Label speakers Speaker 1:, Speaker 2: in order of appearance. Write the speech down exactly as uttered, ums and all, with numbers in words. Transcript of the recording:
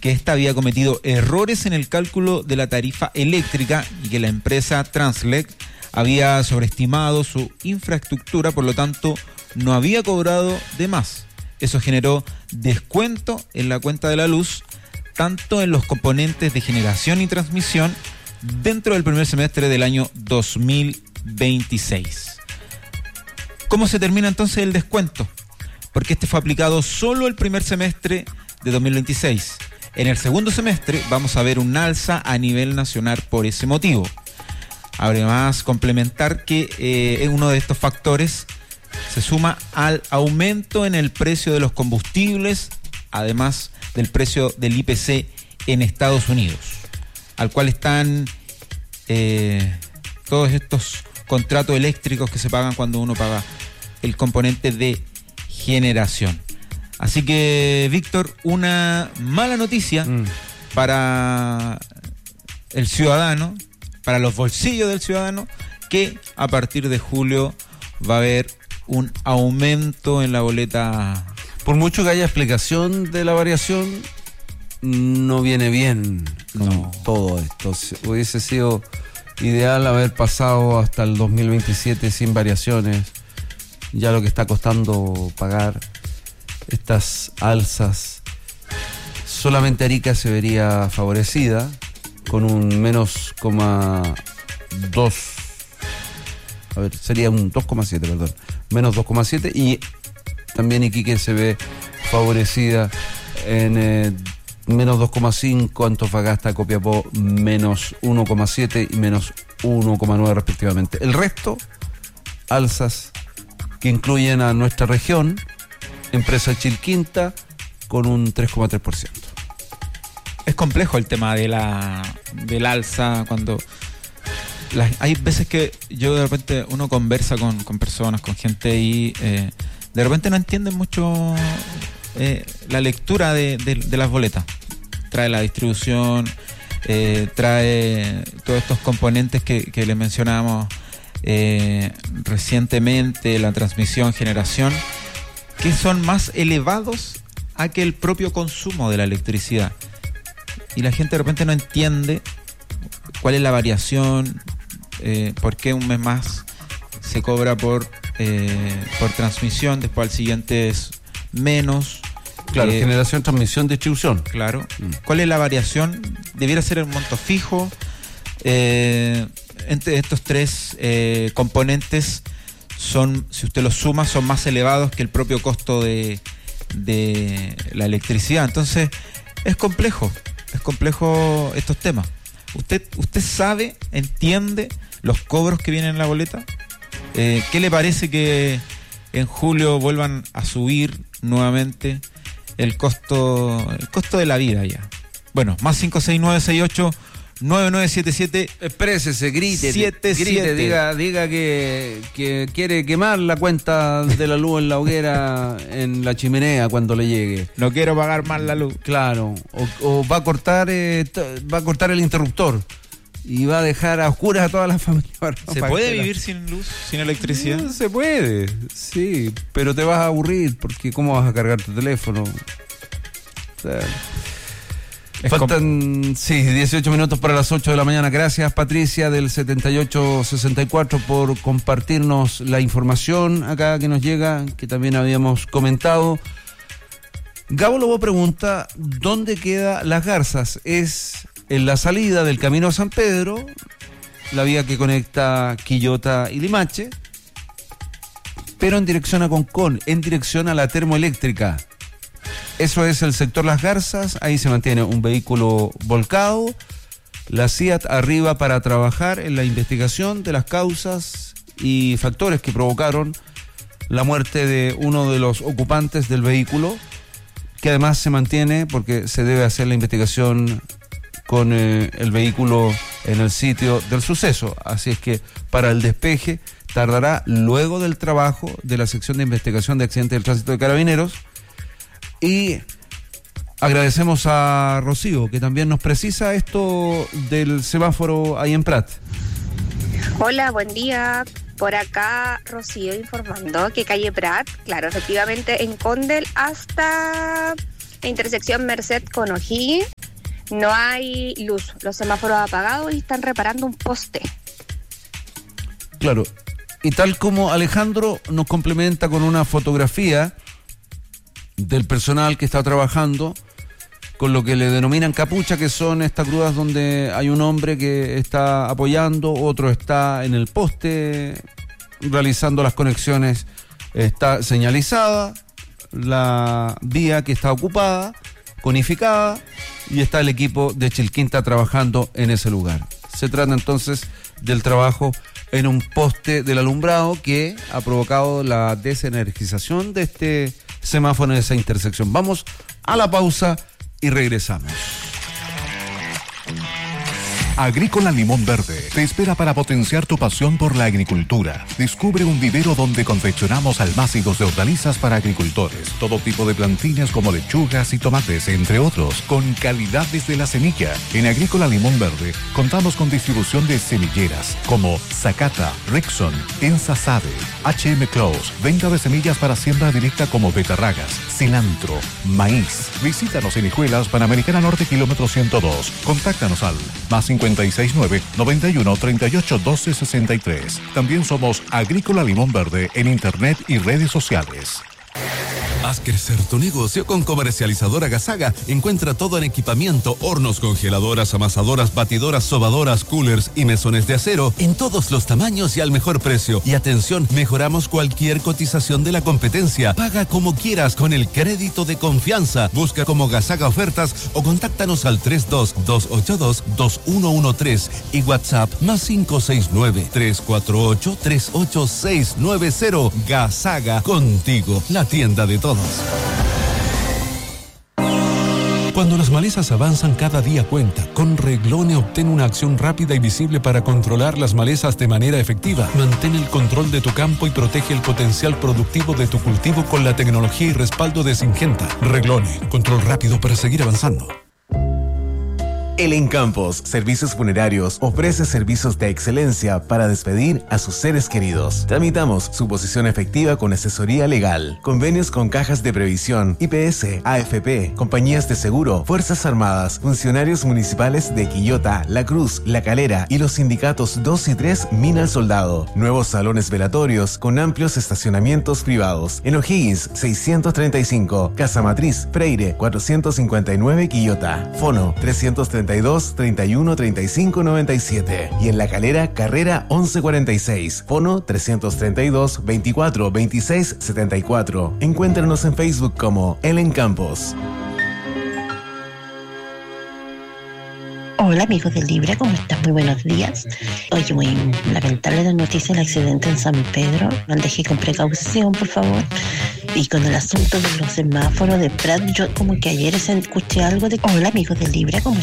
Speaker 1: que ésta había cometido errores en el cálculo de la tarifa eléctrica y que la empresa Translec había sobreestimado su infraestructura, por lo tanto no había cobrado de más. Eso generó descuento en la cuenta de la luz, tanto en los componentes de generación y transmisión dentro del primer semestre del año dos mil veintiséis. ¿Cómo se termina entonces el descuento? Porque este fue aplicado solo el primer semestre de dos mil veintiséis. En el segundo semestre vamos a ver un alza a nivel nacional por ese motivo. Además, complementar que eh, uno de estos factores se suma al aumento en el precio de los combustibles, además del precio del I P C en Estados Unidos, al cual están eh, todos estos contratos eléctricos que se pagan cuando uno paga el componente de generación. Así que, Víctor, una mala noticia mm. para el ciudadano, para los bolsillos del ciudadano, que a partir de julio va a haber un aumento en la boleta.
Speaker 2: Por mucho que haya explicación de la variación, no viene bien con no. todo esto. Hubiese sido ideal haber pasado hasta el dos mil veintisiete sin variaciones. Ya lo que está costando pagar estas alzas, solamente Arica se vería favorecida con un menos coma dos, a ver, sería un dos coma siete, perdón, menos dos coma siete, y también Iquique se ve favorecida en eh, menos dos coma cinco, Antofagasta, Copiapó menos uno coma siete y menos uno coma nueve respectivamente. El resto, alzas que incluyen a nuestra región, empresa Chilquinta con un tres coma tres por ciento.
Speaker 1: Es complejo el tema de la del alza cuando las, hay veces que yo de repente uno conversa con, con personas, con gente y eh, de repente no entienden mucho eh, la lectura de, de, de las boletas. Trae la distribución, eh, trae todos estos componentes que, que les mencionábamos eh, recientemente, la transmisión, generación, que son más elevados a que el propio consumo de la electricidad. Y la gente de repente no entiende cuál es la variación, eh, por qué un mes más se cobra por eh, por transmisión, después al siguiente es menos.
Speaker 2: Claro,
Speaker 1: eh,
Speaker 2: generación, transmisión, distribución.
Speaker 1: Claro. Mm. ¿Cuál es la variación? Debiera ser el monto fijo. Eh, entre estos tres eh, componentes son, si usted los suma, son más elevados que el propio costo de, de la electricidad. Entonces, es complejo. Es complejo estos temas. ¿Usted usted sabe, entiende los cobros que vienen en la boleta? Eh, ¿Qué le parece que en julio vuelvan a subir nuevamente el costo el costo de la vida ya? Bueno, más cinco seis nueve seis ocho nueve nueve siete siete.
Speaker 2: Exprésese, grite,
Speaker 1: siete,
Speaker 2: grite,
Speaker 1: siete.
Speaker 2: diga, diga que, que quiere quemar la cuenta de la luz en la hoguera en la chimenea cuando le llegue.
Speaker 1: No quiero pagar más la luz.
Speaker 2: Claro, o, o va a cortar eh, t- va a cortar el interruptor y va a dejar a oscuras a toda la familia.
Speaker 1: ¿Se puede vivir la... sin luz, sin electricidad?
Speaker 2: No, se puede, sí, pero te vas a aburrir porque ¿cómo vas a cargar tu teléfono? O sea, faltan, com- sí, dieciocho minutos para las ocho de la mañana. Gracias, Patricia, del setenta y ocho sesenta y cuatro, por compartirnos la información acá que nos llega, que también habíamos comentado. Gabo Lobo pregunta, ¿dónde queda Las Garzas? Es en la salida del Camino a San Pedro, la vía que conecta Quillota y Limache, pero en dirección a Concón, en dirección a la termoeléctrica. Eso es el sector Las Garzas. Ahí se mantiene un vehículo volcado, la C I A T arriba para trabajar en la investigación de las causas y factores que provocaron la muerte de uno de los ocupantes del vehículo, que además se mantiene porque se debe hacer la investigación con eh, el vehículo en el sitio del suceso. Así es que para el despeje tardará luego del trabajo de la sección de investigación de accidentes del tránsito de Carabineros. Y agradecemos a Rocío, que también nos precisa esto del semáforo ahí en Prat.
Speaker 3: Hola, buen día. Por acá, Rocío informando que calle Prat, claro, efectivamente en Condel hasta la intersección Merced con O'Higgins, no hay luz, los semáforos apagados y están reparando un poste.
Speaker 2: Claro, y tal como Alejandro nos complementa con una fotografía del personal que está trabajando con lo que le denominan capucha, que son estas grúas donde hay un hombre que está apoyando, otro está en el poste realizando las conexiones. Está señalizada la vía que está ocupada, conificada, y está el equipo de Chilquinta trabajando en ese lugar. Se trata entonces del trabajo en un poste del alumbrado que ha provocado la desenergización de este semáforo en esa intersección. Vamos a la pausa y regresamos.
Speaker 4: Agrícola Limón Verde te espera para potenciar tu pasión por la agricultura. Descubre un vivero donde confeccionamos almácigos de hortalizas para agricultores, todo tipo de plantines como lechugas y tomates, entre otros, con calidad desde la semilla. En Agrícola Limón Verde contamos con distribución de semilleras como Zacata, Rexon, Ensasade, H M Close, venta de semillas para siembra directa como betarragas, cilantro, maíz. Visítanos en Hijuelas, Panamericana Norte, kilómetro ciento dos. Contáctanos al más cincuenta y seis nueve, noventa y uno, treinta y ocho, doce, sesenta y tres. También somos Agrícola Limón Verde en internet y redes sociales.
Speaker 5: Haz crecer tu negocio con Comercializadora Gasaga. Encuentra todo en equipamiento, hornos, congeladoras, amasadoras, batidoras, sobadoras, coolers y mesones de acero en todos los tamaños y al mejor precio. Y atención, mejoramos cualquier cotización de la competencia. Paga como quieras con el crédito de confianza. Busca como Gasaga Ofertas o contáctanos al tres dos, dos ocho dos, dos uno uno tres y WhatsApp más cinco seis nueve, tres cuatro ocho, tres ocho seis nueve cero. Gasaga, contigo, la tienda de todos. Cuando las malezas avanzan, cada día cuenta. Con Reglone obtén una acción rápida y visible para controlar las malezas de manera efectiva. Mantén el control de tu campo y protege el potencial productivo de tu cultivo con la tecnología y respaldo de Syngenta. Reglone, control rápido para seguir avanzando.
Speaker 6: El Encampos Servicios Funerarios ofrece servicios de excelencia para despedir a sus seres queridos. Tramitamos su posición efectiva con asesoría legal, convenios con cajas de previsión, I P S, A F P, compañías de seguro, Fuerzas Armadas, funcionarios municipales de Quillota, La Cruz, La Calera y los sindicatos dos y tres Mina al Soldado. Nuevos salones velatorios con amplios estacionamientos privados. En O'Higgins seiscientos treinta y cinco, Casa Matriz, Freire cuatrocientos cincuenta y nueve, Quillota. Fono trescientos treinta y dos, treinta y uno, treinta y cinco, noventa y siete. Y en La Calera, Carrera once cuarenta y seis. Fono trescientos treinta y dos, veinticuatro, veintiséis, setenta y cuatro. Encuéntranos en Facebook como El Encampos.
Speaker 7: Hola amigos del Libre, ¿cómo están? Muy buenos días. Oye, muy lamentable la noticia del accidente en San Pedro. Maneje con precaución, por favor. Y con el asunto de los semáforos de Prat, yo como que ayer escuché algo de... Hola amigos del Libre, ¿cómo